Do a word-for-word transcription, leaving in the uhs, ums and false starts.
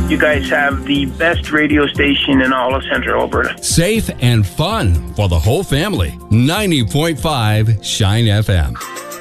You guys have the best radio station in all of Central Alberta. Safe and fun for the whole family. ninety point five Shine F M.